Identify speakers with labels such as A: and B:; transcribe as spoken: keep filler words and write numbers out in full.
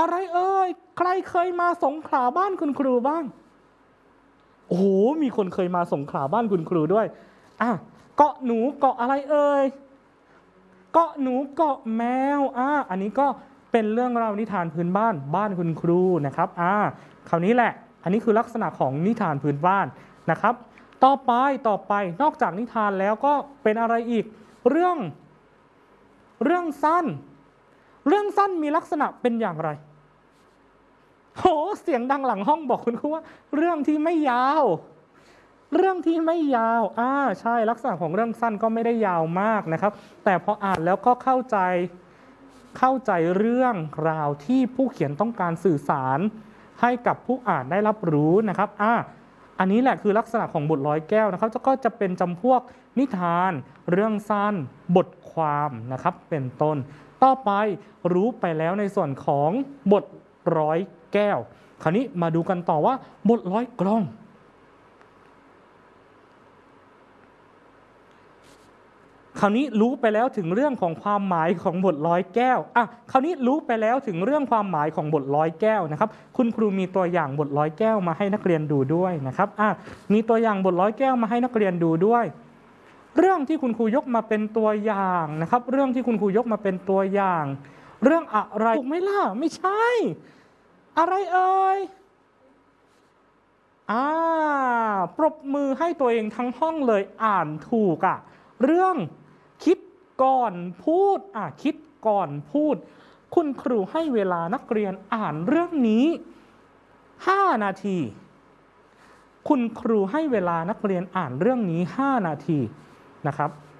A: อะไรเอ่ยใครเคยมาสงขลาบ้านคุณครูบ้างโอ้โหมีคนเคยมาสงขลาบ้านคุณครูด้วยอ่ะเกาะหนูเกาะอะไรเอ่ยเกาะหนูเกาะแมวอ่ะอันนี้ก็เป็นเรื่องราวนิทานพื้นบ้านบ้านคุณครูนะครับอ่ะคราวนี้แหละอันนี้คือลักษณะของนิทานพื้นบ้านนะครับต่อไปต่อไปนอกจากนิทานแล้วก็เป็นอะไรอีกเรื่องเรื่องสั้นเรื่องสั้นมีลักษณะเป็นอย่างไรโหเสียงดังหลังห้องบอกคุณครูว่าเรื่องที่ไม่ยาวเรื่องที่ไม่ยาวอ่าใช่ลักษณะของเรื่องสั้นก็ไม่ได้ยาวมากนะครับแต่พออ่านแล้วก็เข้าใจเข้าใจเรื่องราวที่ผู้เขียนต้องการสื่อสารให้กับผู้อ่านได้รับรู้นะครับอ่าอันนี้แหละคือลักษณะของบทร้อยแก้วนะครับก็จะเป็นจำพวกนิทานเรื่องสั้นบทความนะครับเป็นต้นต่อไปรู้ไปแล้วในส่วนของบทร้อยแก้วคราวนี้มาดูกันต่อว่าบทร้อยกลองคราวนี้รู้ไปแล้วถึงเรื่องของความหมายของบทร้อยแก้วอ่ะคราวนี้รู้ไปแล้วถึงเรื่องความหมายของบทร้อยแก้วนะครับคุณครูมีตัวอย่างบทร้อยแก้วมาให้นักเรียนดูด้วยนะครับอ่ะมีตัวอย่างบทร้อยแก้วมาให้นักเรียนดูด้วยเรื่องที่คุณครูยกมาเป็นตัวอย่างนะครับเรื่องที่คุณครูยกมาเป็นตัวอย่าง เรื่องอะไรถูกไหมล่ะไม่ใช่อะไรเอ่ยอ่าปรบมือให้ตัวเองทั้งห้องเลยอ่านถูกอ่ะเรื่องคิดก่อนพูดอ่ะคิดก่อนพูดคุณครูให้เวลานักเรียนอ่านเรื่องนี้ห้านาทีคุณครูให้เวลานักเรียนอ่านเรื่องนี้ห้านาทีนะครับ